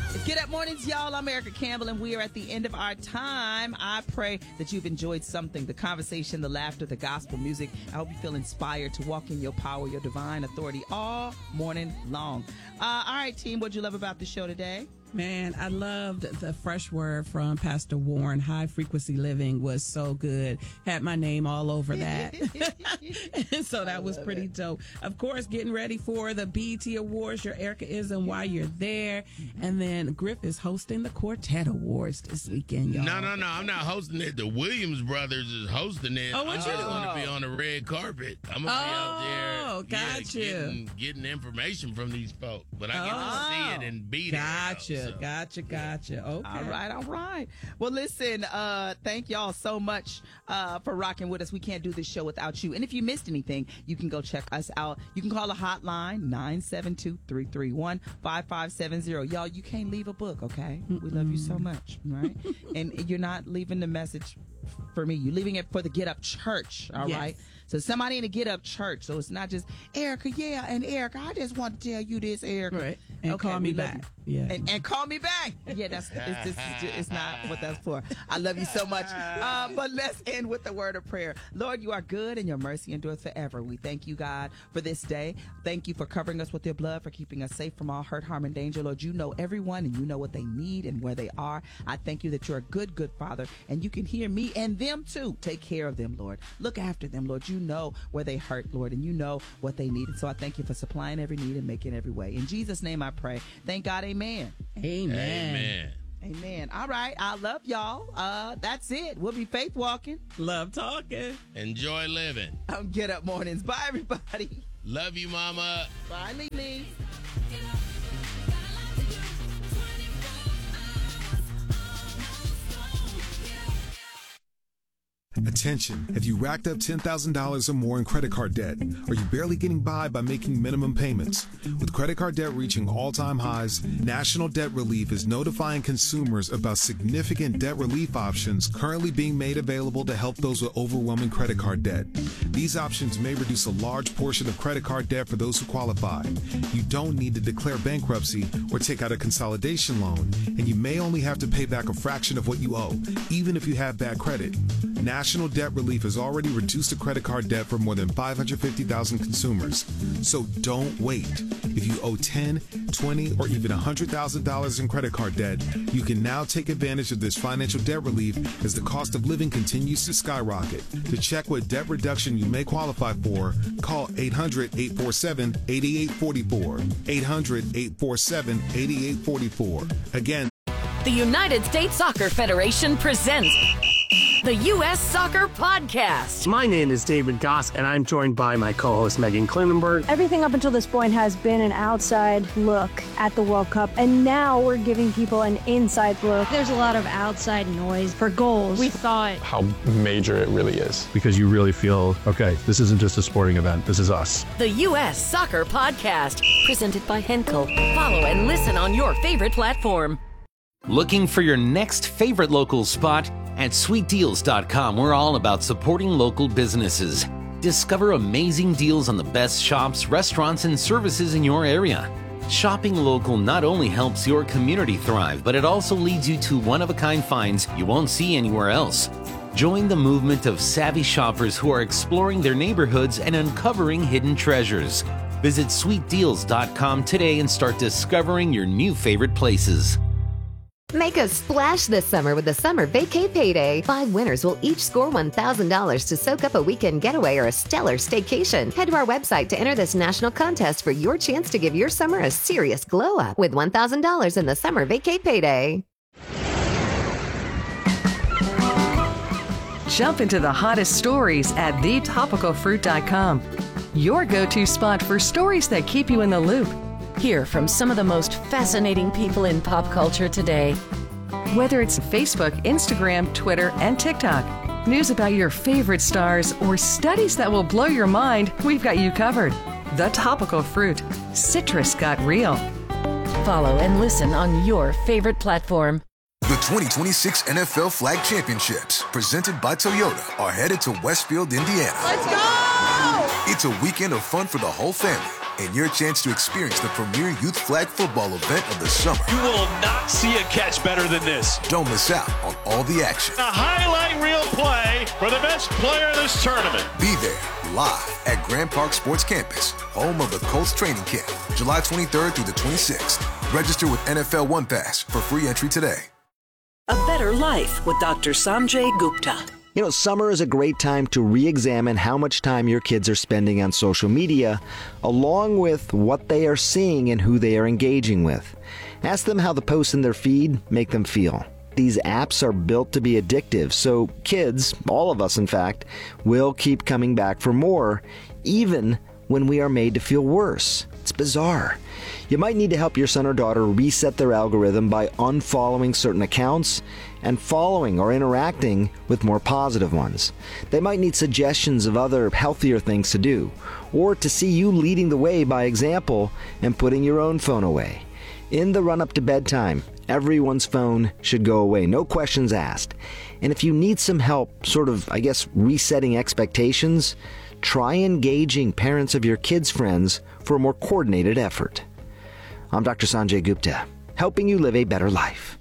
It's Get Up Mornings, y'all. I'm Erica Campbell, and we are at the end of our time. I pray that you've enjoyed something, the conversation, the laughter, the gospel music. I hope you feel inspired to walk in your power, your divine authority all morning long. All right, team, what'd you love about the show today? Man, I loved the fresh word from Pastor Warren. High frequency living was so good. Had my name all over that. And so that was pretty dope. Of course, getting ready for the BET Awards, your Ericaism while you're there. And then Griff is hosting the Quartet Awards this weekend, y'all. No. I'm not hosting it. The Williams brothers is hosting it. Oh, what you I'm doing? going to be on the red carpet. I'm going to be out there. Oh, got you. Getting information from these folks. But I get to see it and be there. Gotcha. Okay. All right. Well, listen, thank y'all so much for rocking with us. We can't do this show without you. And if you missed anything, you can go check us out. You can call the hotline, 972-331-5570. Y'all, you can't leave a book, okay? We love you so much, right? And you're not leaving the message for me. You're leaving it for the Get Up Church, all right? So somebody in the Get Up Church. So it's not just, Erica, and Erica, I just want to tell you this, Erica. Right. And okay, call me back. Yeah. And call me back. Yeah, it's not what that's for. I love you so much. But let's end with the word of prayer. Lord, you are good and your mercy endures forever. We thank you, God, for this day. Thank you for covering us with your blood, for keeping us safe from all hurt, harm, and danger. Lord, you know everyone and you know what they need and where they are. I thank you that you're a good, good Father, and you can hear me and them too. Take care of them, Lord. Look after them, Lord. You know where they hurt, Lord, and you know what they need. And so I thank you for supplying every need and making every way. In Jesus' name I pray. Thank God. Amen. Amen. All right. I love y'all. That's it. We'll be faith walking. Love talking. Enjoy living. Get Up Mornings. Bye, everybody. Love you, Mama. Bye, Lily. Attention, have you racked up $10,000 or more in credit card debt? Are you barely getting by making minimum payments? With credit card debt reaching all-time highs, National Debt Relief is notifying consumers about significant debt relief options currently being made available to help those with overwhelming credit card debt. These options may reduce a large portion of credit card debt for those who qualify. You don't need to declare bankruptcy or take out a consolidation loan, and you may only have to pay back a fraction of what you owe, even if you have bad credit. National Debt Relief has already reduced the credit card debt for more than 550,000 consumers. So don't wait. If you owe $10, $20, or even $100,000 in credit card debt, you can now take advantage of this financial debt relief as the cost of living continues to skyrocket. To check what debt reduction you may qualify for, call 800-847-8844. 800-847-8844. Again, The United States Soccer Federation presents the U.S. Soccer Podcast. My name is David Goss, and I'm joined by my co-host Megan Klinenberg. Everything up until this point has been an outside look at the World Cup, and now we're giving people an inside look. There's a lot of outside noise for goals. We thought how major it really is. Because you really feel, okay, this isn't just a sporting event, this is us. The U.S. Soccer Podcast, presented by Henkel. Follow and listen on your favorite platform. Looking for your next favorite local spot? At sweetdeals.com, we're all about supporting local businesses. Discover amazing deals on the best shops, restaurants, and services in your area. Shopping local not only helps your community thrive, but it also leads you to one-of-a-kind finds you won't see anywhere else. Join the movement of savvy shoppers who are exploring their neighborhoods and uncovering hidden treasures. Visit sweetdeals.com today and start discovering your new favorite places. Make a splash this summer with the Summer Vacay Payday. 5 winners will each score $1,000 to soak up a weekend getaway or a stellar staycation. Head to our website to enter this national contest for your chance to give your summer a serious glow up with $1,000 in the Summer Vacay Payday. Jump into the hottest stories at thetopicalfruit.com. Your go-to spot for stories that keep you in the loop. Hear from some of the most fascinating people in pop culture today. Whether it's Facebook, Instagram, Twitter, and TikTok, news about your favorite stars, or studies that will blow your mind, we've got you covered. The Topical Fruit. Citrus got real. Follow and listen on your favorite platform. The 2026 NFL Flag Championships, presented by Toyota, are headed to Westfield, Indiana. Let's go! It's a weekend of fun for the whole family. and your chance to experience the premier youth flag football event of the summer. You will not see a catch better than this. Don't miss out on all the action. A highlight reel play for the best player of this tournament. Be there live at Grand Park Sports Campus, home of the Colts training camp, July 23rd through the 26th. Register with NFL One Pass for free entry today. A Better Life with Dr. Sanjay Gupta. You know, summer is a great time to re-examine how much time your kids are spending on social media, along with what they are seeing and who they are engaging with. Ask them how the posts in their feed make them feel. These apps are built to be addictive, so kids, all of us in fact, will keep coming back for more, even when we are made to feel worse. It's bizarre. You might need to help your son or daughter reset their algorithm by unfollowing certain accounts and following or interacting with more positive ones. They might need suggestions of other healthier things to do, or to see you leading the way by example and putting your own phone away. In the run-up to bedtime, everyone's phone should go away, no questions asked. And if you need some help resetting expectations, try engaging parents of your kids' friends for a more coordinated effort. I'm Dr. Sanjay Gupta, helping you live a better life.